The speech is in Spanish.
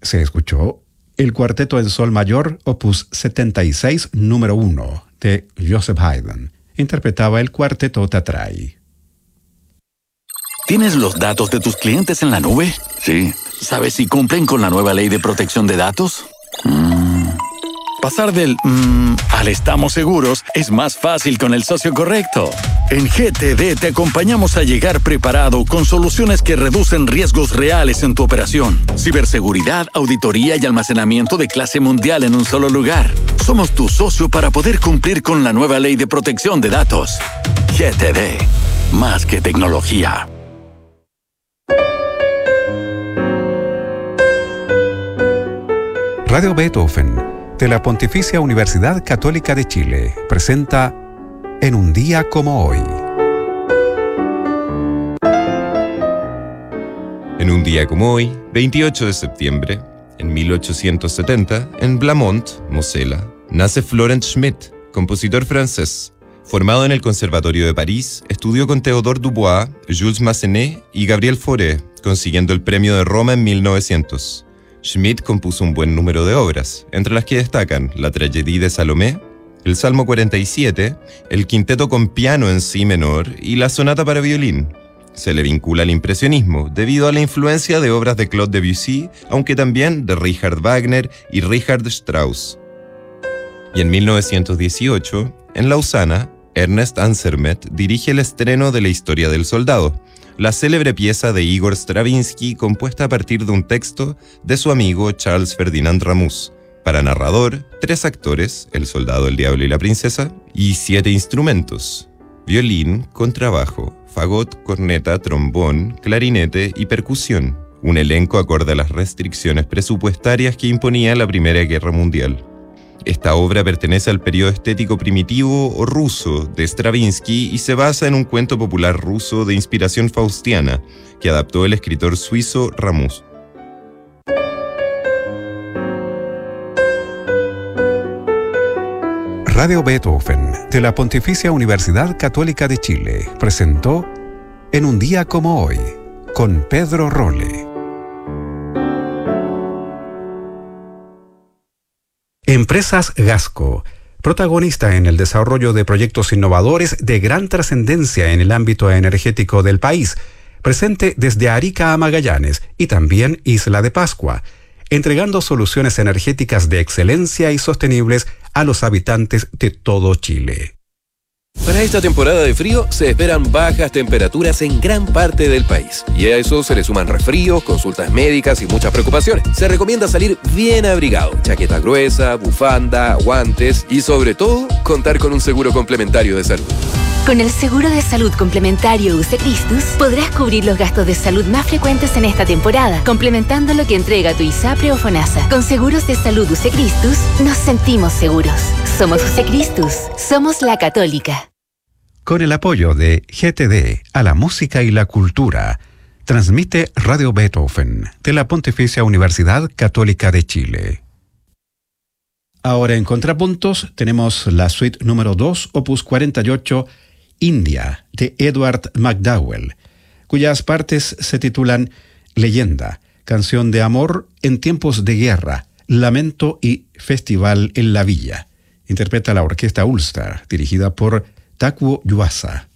Se escuchó el Cuarteto en Sol Mayor, opus 76, número 1, de Joseph Haydn. Interpretaba el Cuarteto Tatray. ¿Tienes los datos de tus clientes en la nube? Sí. ¿Sabes si cumplen con la nueva ley de protección de datos? Pasar del al estamos seguros es más fácil con el socio correcto. En GTD te acompañamos a llegar preparado con soluciones que reducen riesgos reales en tu operación. Ciberseguridad, auditoría y almacenamiento de clase mundial en un solo lugar. Somos tu socio para poder cumplir con la nueva ley de protección de datos. GTD. Más que tecnología. Radio Beethoven, de la Pontificia Universidad Católica de Chile, presenta En un día como hoy. En un día como hoy, 28 de septiembre, en 1870, en Blamont, Mosela, nace Florent Schmitt, compositor francés. Formado en el Conservatorio de París, estudió con Théodore Dubois, Jules Massenet y Gabriel Fauré, consiguiendo el Premio de Roma en 1900. Schmitt compuso un buen número de obras, entre las que destacan la Tragédie de Salomé, el Salmo 47, el Quinteto con piano en si menor y la Sonata para violín. Se le vincula al impresionismo, debido a la influencia de obras de Claude Debussy, aunque también de Richard Wagner y Richard Strauss. Y en 1918, en Lausana, Ernest Ansermet dirige el estreno de La Historia del Soldado, la célebre pieza de Igor Stravinsky compuesta a partir de un texto de su amigo Charles Ferdinand Ramus. Para narrador, 3 actores, el soldado, el diablo y la princesa, y 7 instrumentos: violín, contrabajo, fagot, corneta, trombón, clarinete y percusión. Un elenco acorde a las restricciones presupuestarias que imponía la Primera Guerra Mundial. Esta obra pertenece al periodo estético primitivo o ruso de Stravinsky y se basa en un cuento popular ruso de inspiración faustiana que adaptó el escritor suizo Ramus. Radio Beethoven, de la Pontificia Universidad Católica de Chile, presentó En un día como hoy, con Pedro Rolle. Empresas Gasco, protagonista en el desarrollo de proyectos innovadores de gran trascendencia en el ámbito energético del país, presente desde Arica a Magallanes y también Isla de Pascua, entregando soluciones energéticas de excelencia y sostenibles a los habitantes de todo Chile. Para esta temporada de frío se esperan bajas temperaturas en gran parte del país. Y a eso se le suman resfríos, consultas médicas y muchas preocupaciones. Se recomienda salir bien abrigado, chaqueta gruesa, bufanda, guantes y sobre todo, contar con un seguro complementario de salud. Con el seguro de salud complementario UC Christus podrás cubrir los gastos de salud más frecuentes en esta temporada, complementando lo que entrega tu ISAPRE o FONASA. Con seguros de salud UC Christus nos sentimos seguros. Somos UC Christus, somos la Católica. Con el apoyo de GTD a la música y la cultura, transmite Radio Beethoven de la Pontificia Universidad Católica de Chile. Ahora en contrapuntos tenemos la suite número 2, opus 48, India, de Edward McDowell, cuyas partes se titulan Leyenda, Canción de Amor en Tiempos de Guerra, Lamento y Festival en la Villa. Interpreta la Orquesta Ulster, dirigida por Takuo Yuasa.